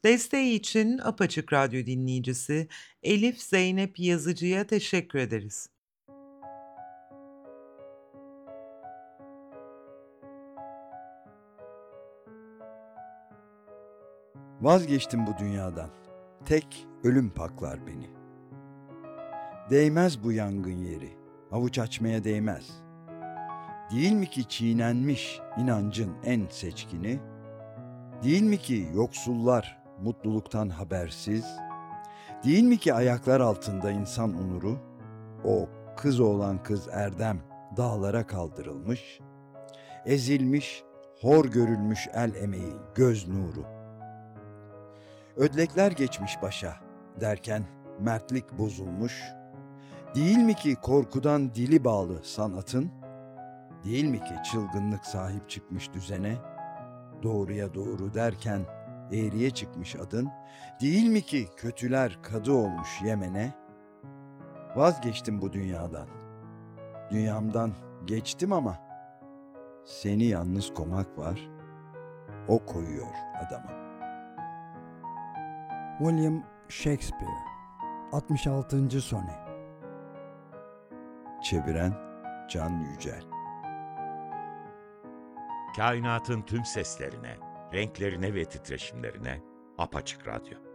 Desteği için Apaçık Radyo dinleyicisi Elif Zeynep Yazıcı'ya teşekkür ederiz. Vazgeçtim bu dünyadan. Tek ölüm paklar beni. Değmez bu yangın yeri. Avuç açmaya değmez. Değil mi ki çiğnenmiş inancın en seçkini? Değil mi ki yoksullar mutluluktan habersiz? Değil mi ki ayaklar altında insan onuru? O kız oğlan kız erdem dağlara kaldırılmış. Ezilmiş, hor görülmüş el emeği, göz nuru. Ödlekler geçmiş başa derken mertlik bozulmuş. Değil mi ki korkudan dili bağlı sanatın? Değil mi ki çılgınlık sahip çıkmış düzene? Doğruya doğru derken eğriye çıkmış adın? Değil mi ki kötüler kadı olmuş Yemen'e? Vazgeçtim bu dünyadan. Dünyamdan geçtim ama seni yalnız komak var. O koyuyor adama. William Shakespeare 66. Sone. Çeviren Can Yücel. Kainatın tüm seslerine, renklerine ve titreşimlerine Apaçık Radyo.